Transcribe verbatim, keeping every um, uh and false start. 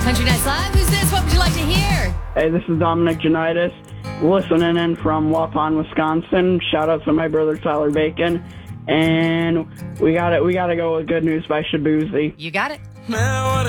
Country Nights Live, who's this? What would you like to hear? Hey, this is Dominic Janitis, listening in from Waupun, Wisconsin. Shout out to my brother Tyler Bacon. And we got it. We got to go with Good News by Shabuzi. You got it. Now